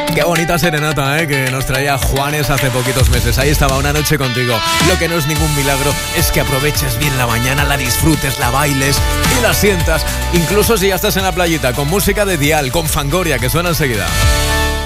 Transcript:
Qué bonita serenata, que nos traía Juanes hace poquitos meses. Ahí estaba, Una noche contigo. Lo que no es ningún milagro es que aproveches bien la mañana, la disfrutes, la bailes y la sientas. Incluso si ya estás en la playita, con música de Dial, con Fangoria, que suena enseguida.